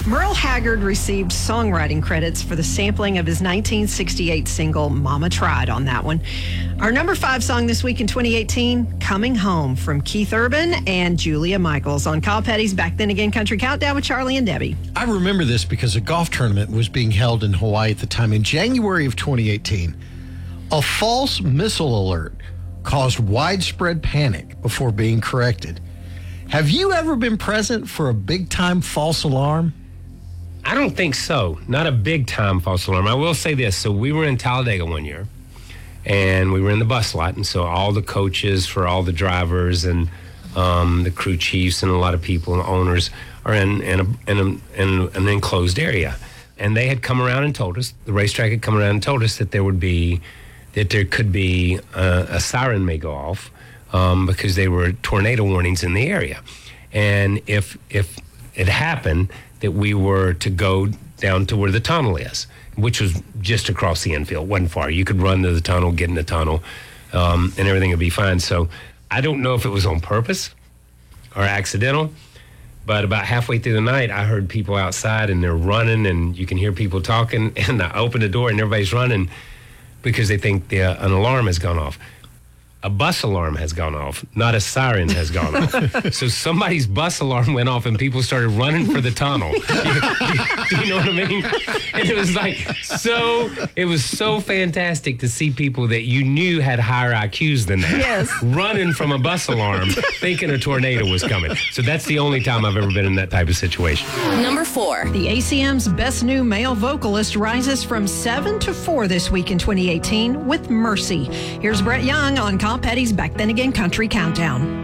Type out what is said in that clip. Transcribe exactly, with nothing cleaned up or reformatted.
Merle Haggard received songwriting credits for the sampling of his nineteen sixty-eight single, Mama Tried, on that one. Our number five song this week in twenty eighteen, Coming Home, from Keith Urban and Julia Michaels on Kyle Petty's Back Then Again Country Countdown with Charlie and Debbie. I remember this because a golf tournament was being held in Hawaii at the time. In January of twenty eighteen, a false missile alert caused widespread panic before being corrected. Have you ever been present for a big-time false alarm? I don't think so. Not a big-time false alarm. I will say this. So we were in Talladega one year, and we were in the bus lot, and so all the coaches for all the drivers and um, the crew chiefs and a lot of people and owners are in, in, a, in, a, in an enclosed area. And they had come around and told us, the racetrack had come around and told us that there would be, that there could be uh, a siren may go off um, because there were tornado warnings in the area. And if if it happened, that we were to go down to where the tunnel is, which was just across the infield. It wasn't far. You could run to the tunnel, get in the tunnel, um, and everything would be fine. So I don't know if it was on purpose or accidental, but about halfway through the night, I heard people outside, and they're running, and you can hear people talking, and I open the door, and everybody's running because they think the, uh, an alarm has gone off. A bus alarm has gone off, not a siren has gone off. So somebody's bus alarm went off and people started running for the tunnel. Do you know what I mean? And it was like, so, it was so fantastic to see people that you knew had higher I Qs than that. Yes. Running from a bus alarm thinking a tornado was coming. So that's the only time I've ever been in that type of situation. Number four. The A C M's Best New Male Vocalist rises from seven to four this week in twenty eighteen with Mercy. Here's Brett Young on Kyle Petty's Back Then Again Country Countdown.